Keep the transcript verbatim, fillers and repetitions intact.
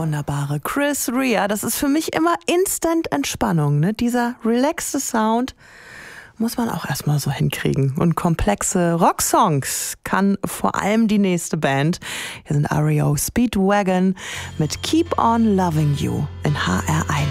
wunderbare Chris Rea. Das ist für mich immer Instant Entspannung, ne? Dieser relaxte Sound muss man auch erstmal so hinkriegen. Und komplexe Rocksongs kann vor allem die nächste Band. Hier sind R E O Speedwagon mit Keep on Loving You in H R eins.